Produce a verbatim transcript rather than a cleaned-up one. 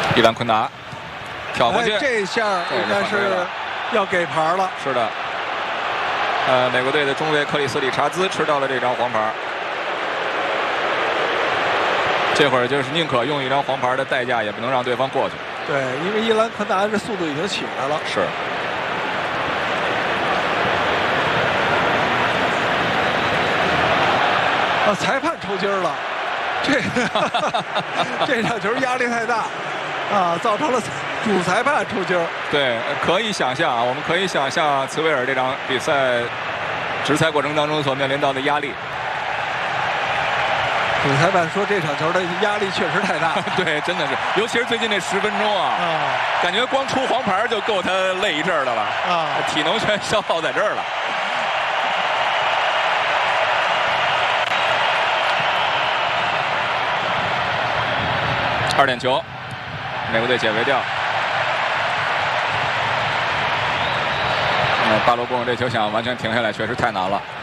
伊兰昆达挑过去， 哎、这下应该是要给牌了。 是的。呃，美国队的中卫克里斯里查兹吃到了这张黄牌。这会儿就是宁可用一张黄牌的代价，也不能让对方过去。 对，因为伊兰昆达这速度已经起来了。 是。 啊，裁判抽筋了，这这场球压力太大，啊，造成了主裁判抽筋。 对，可以想象啊，我们可以想象茨维尔这场比赛执裁过程当中所面临到的压力。 主裁判说这场球的压力确实太大。 对，真的是，尤其是最近这十分钟啊，啊感觉光出黄牌就够他累一阵儿的了啊，体能全消耗在这儿了。二点球，美国队解围掉。呃，巴罗贡这球想完全停下来，确实太难了。